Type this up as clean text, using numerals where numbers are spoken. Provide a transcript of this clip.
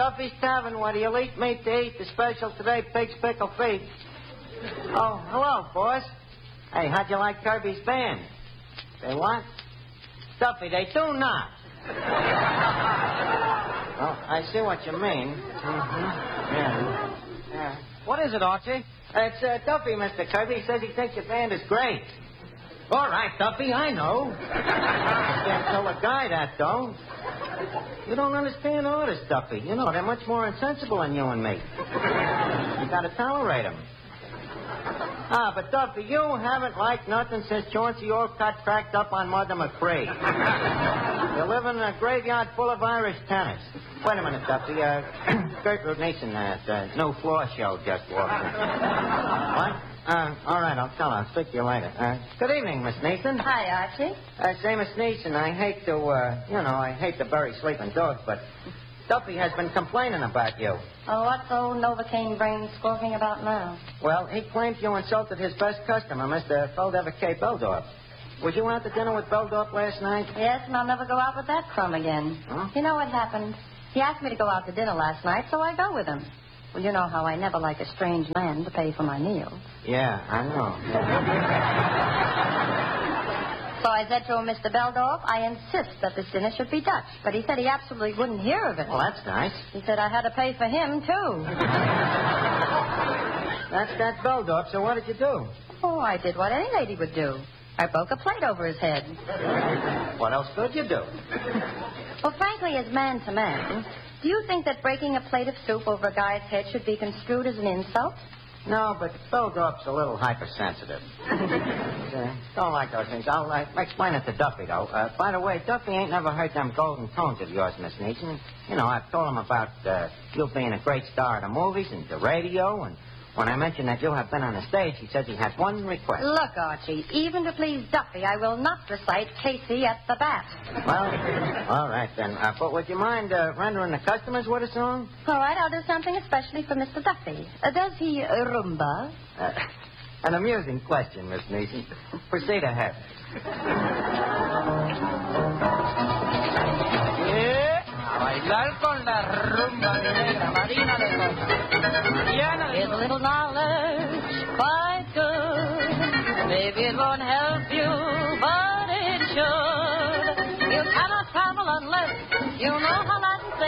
Duffy's Tavern, where you'll eat meat to eat. The special today, pig's pickle feet. Oh, hello, boss. Hey, how'd you like Kirby's band? They what? Duffy, they do not. Oh, I see what you mean. Mm-hmm. Yeah. What is it, Archie? It's Duffy, Mr. Kirby. He says he thinks your band is great. All right, Duffy, I know. Can't tell a guy that, though. You don't understand artists, Duffy. You know, they're much more insensible than you and me. You gotta tolerate them. Ah, but Duffy, you haven't liked nothing since Chauncey Orcutt cracked up on Mother McCree. You're living in a graveyard full of Irish tennis. Wait a minute, Duffy. Gertrude Neeson, the new floor show just walked in. What? All right, I'll tell her. I'll speak to you later. Good evening, Miss Neeson. Hi, Archie. Say, Miss Neeson, I hate to, I hate to bury sleeping dogs, but Duffy has been complaining about you. Oh, what's old Novocaine brain squawking about now? Well, he claims you insulted his best customer, Mr. Feldevik K. Beldorf. Was you out to dinner with Beldorf last night? Yes, and I'll never go out with that crumb again. Huh? You know what happened? He asked me to go out to dinner last night, so I go with him. Well, you know how I never like a strange man to pay for my meals. Yeah, I know. So I said to him, Mr. Beldorf, I insist that this dinner should be Dutch. But he said he absolutely wouldn't hear of it. Well, that's nice. He said I had to pay for him, too. That's that Beldorf, so what did you do? Oh, I did what any lady would do. I broke a plate over his head. What else could you do? Well, frankly, as man to man, do you think that breaking a plate of soup over a guy's head should be construed as an insult? No, but Beldorf's a little hypersensitive. Don't like those things. I'll explain it to Duffy, though. By the way, Duffy ain't never heard them golden tones of yours, Miss Neeson. You know, I've told him about you being a great star of the movies and the radio, and when I mentioned that you have been on the stage, he says he has one request. Look, Archie, even to please Duffy, I will not recite Casey at the Bat. Well, all right, then. But would you mind rendering the customers with a song? All right, I'll do something especially for Mr. Duffy. Does he rumba? An amusing question, Miss Neeson. Proceed ahead. Bailar con la rumba negra, Marina de Costa. Is a little knowledge quite good? Maybe it won't help you, but it should. You cannot travel unless you know how Latin